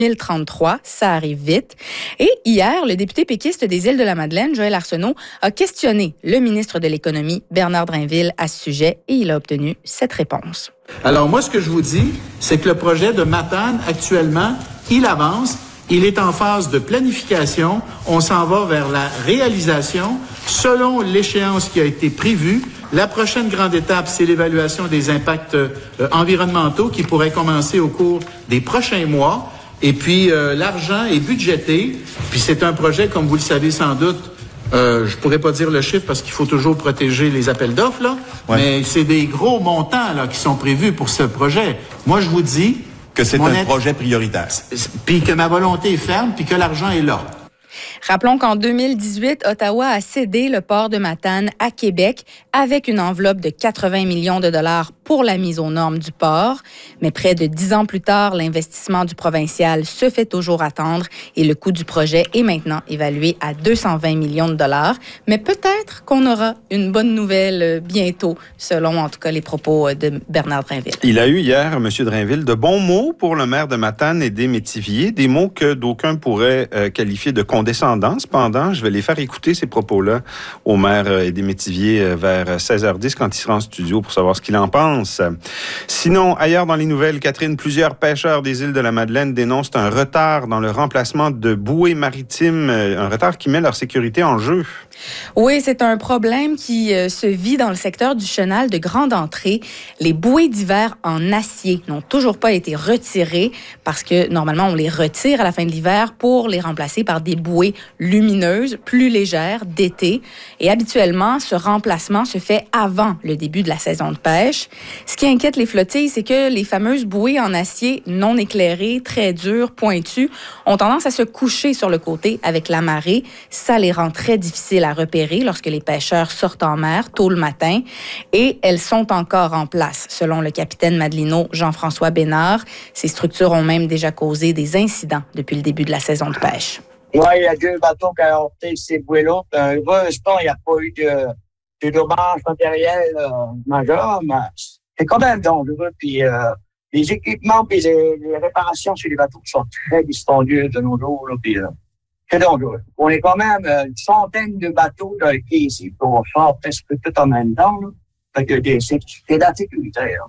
2033, ça arrive vite. Et hier, le député péquiste des Îles-de-la-Madeleine, Joël Arsenault, a questionné le ministre de l'Économie, Bernard Drinville, à ce sujet et il a obtenu cette réponse. Alors moi, ce que je vous dis, c'est que le projet de Matane, actuellement, il avance. Il est en phase de planification. On s'en va vers la réalisation selon l'échéance qui a été prévue. La prochaine grande étape, c'est l'évaluation des impacts environnementaux qui pourrait commencer au cours des prochains mois. Et puis, l'argent est budgété. Puis, c'est un projet, comme vous le savez sans doute, je pourrais pas dire le chiffre parce qu'il faut toujours protéger les appels d'offres, là. Ouais. Mais c'est des gros montants, là, qui sont prévus pour ce projet. Moi, je vous dis que c'est un projet prioritaire. Puis que ma volonté est ferme, puis que l'argent est là. Rappelons qu'en 2018, Ottawa a cédé le port de Matane à Québec avec une enveloppe de 80 millions de dollars pour la mise aux normes du port. Mais près de 10 ans plus tard, l'investissement du provincial se fait toujours attendre et le coût du projet est maintenant évalué à 220 millions de dollars. Mais peut-être qu'on aura une bonne nouvelle bientôt, selon en tout cas les propos de Bernard Drinville. Il a eu hier, M. Drinville, de bons mots pour le maire de Matane et des Métiviers, des mots que d'aucuns pourraient qualifier de condescendants. Cependant, je vais les faire écouter ces propos-là au maire et des Métiviers vers 16h10 quand il sera en studio pour savoir ce qu'il en pense. Sinon, ailleurs dans les nouvelles, Catherine, plusieurs pêcheurs des Îles-de-la-Madeleine dénoncent un retard dans le remplacement de bouées maritimes, un retard qui met leur sécurité en jeu. Oui, c'est un problème qui se vit dans le secteur du chenal de grande entrée. Les bouées d'hiver en acier n'ont toujours pas été retirées parce que normalement, on les retire à la fin de l'hiver pour les remplacer par des bouées lumineuses, plus légères, d'été. Et habituellement, ce remplacement se fait avant le début de la saison de pêche. Ce qui inquiète les flottilles, c'est que les fameuses bouées en acier non éclairées, très dures, pointues, ont tendance à se coucher sur le côté avec la marée. Ça les rend très difficiles à repérer lorsque les pêcheurs sortent en mer tôt le matin. Et elles sont encore en place, selon le capitaine madelino Jean-François Bénard. Ces structures ont même déjà causé des incidents depuis le début de la saison de pêche. Oui, il y a 2 bateaux qui ont heurté ces bouées-là. Heureusement, il n'y a pas eu de dommages matériels majeurs, mais c'est quand même dangereux. Puis les équipements et les réparations sur les bateaux sont très dispendieux de nos jours. Là, puis, c'est dangereux. On est quand même une centaine de bateaux dans le quai ici, on sort presque tout en même temps. Là. Fait que c'est d'insécuritaire.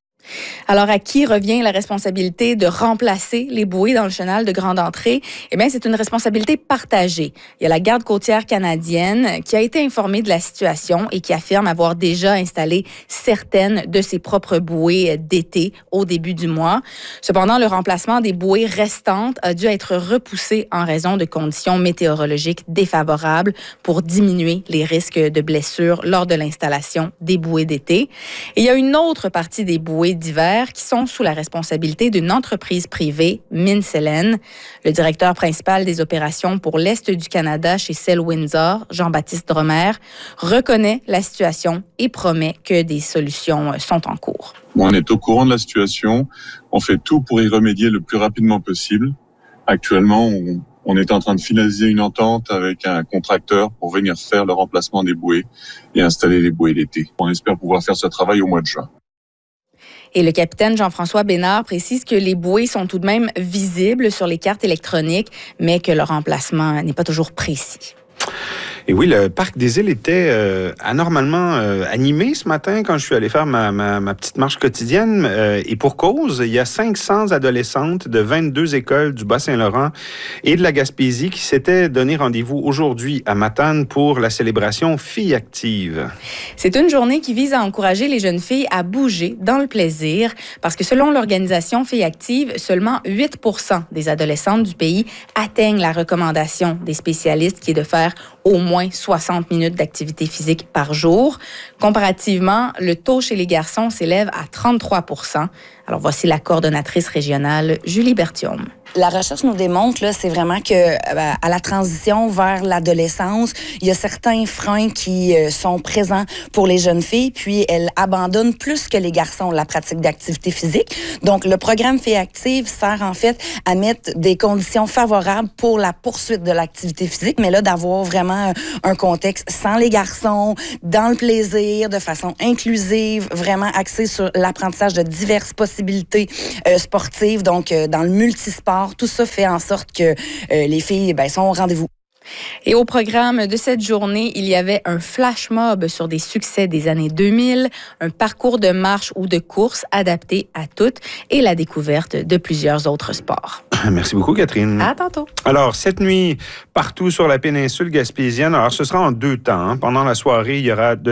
Alors, à qui revient la responsabilité de remplacer les bouées dans le chenal de grande entrée? Eh bien, c'est une responsabilité partagée. Il y a la Garde côtière canadienne qui a été informée de la situation et qui affirme avoir déjà installé certaines de ses propres bouées d'été au début du mois. Cependant, le remplacement des bouées restantes a dû être repoussé en raison de conditions météorologiques défavorables pour diminuer les risques de blessures lors de l'installation des bouées d'été. Et il y a une autre partie des bouées d'hiver qui sont sous la responsabilité d'une entreprise privée, Minselen. Le directeur principal des opérations pour l'Est du Canada chez Cell Windsor, Jean-Baptiste Dromer, reconnaît la situation et promet que des solutions sont en cours. On est au courant de la situation. On fait tout pour y remédier le plus rapidement possible. Actuellement, on est en train de finaliser une entente avec un contracteur pour venir faire le remplacement des bouées et installer les bouées d'été. On espère pouvoir faire ce travail au mois de juin. Et le capitaine Jean-François Bénard précise que les bouées sont tout de même visibles sur les cartes électroniques, mais que leur remplacement n'est pas toujours précis. Et oui, le parc des Îles était anormalement animé ce matin quand je suis allé faire ma petite marche quotidienne. Et pour cause, il y a 500 adolescentes de 22 écoles du Bas-Saint-Laurent et de la Gaspésie qui s'étaient donné rendez-vous aujourd'hui à Matane pour la célébration Filles actives. C'est une journée qui vise à encourager les jeunes filles à bouger dans le plaisir parce que selon l'organisation Filles actives, seulement 8% des adolescentes du pays atteignent la recommandation des spécialistes qui est de faire au moins 60 minutes d'activité physique par jour. Comparativement, le taux chez les garçons s'élève à 33%. Alors voici la coordonnatrice régionale, Julie Berthiaume. La recherche nous démontre, là, c'est vraiment que à la transition vers l'adolescence, il y a certains freins qui sont présents pour les jeunes filles, puis elles abandonnent plus que les garçons la pratique d'activité physique. Donc, le programme Filles actives sert en fait à mettre des conditions favorables pour la poursuite de l'activité physique, mais là, d'avoir vraiment un contexte sans les garçons, dans le plaisir, de façon inclusive, vraiment axé sur l'apprentissage de diverses possibilités sportives, donc dans le multisport, sport. Tout ça fait en sorte que les filles sont au rendez-vous. Et au programme de cette journée, il y avait un flash mob sur des succès des années 2000, un parcours de marche ou de course adapté à toutes et la découverte de plusieurs autres sports. Merci beaucoup, Catherine. À tantôt. Alors, cette nuit, partout sur la péninsule gaspésienne, alors ce sera en 2 temps. Pendant la soirée, il y aura de